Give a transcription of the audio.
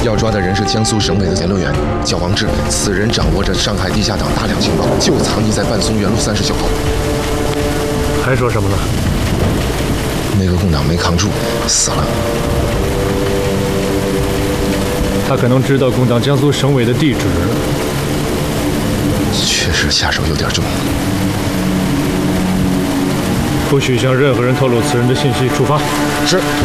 要抓的人是江苏省委的言论员，叫王志。此人掌握着上海地下党大量情报，就藏匿在半松园路39号。 还说什么呢？ 那个共党没扛住，死了。 他可能知道共党江苏省委的地址。 确实下手有点重。 不许向任何人透露此人的信息。出发。 是。